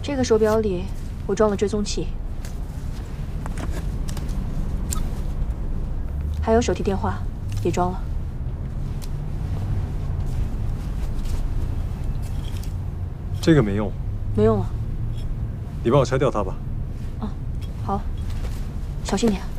这个手表里我装了追踪器，还有手提电话也装了。 这个没用， 没用了。 你帮我拆掉它吧。 嗯，好，小心点。